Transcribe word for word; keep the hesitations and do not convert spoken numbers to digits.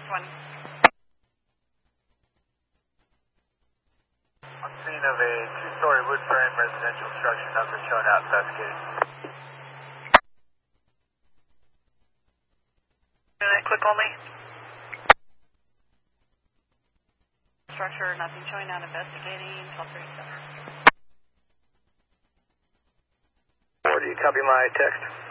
twenty. On scene of a two-story wood frame residential structure, nothing shown out, investigating. Click only. Structure, nothing showing out, investigating, twelve thirty-seven. Or do you copy my text?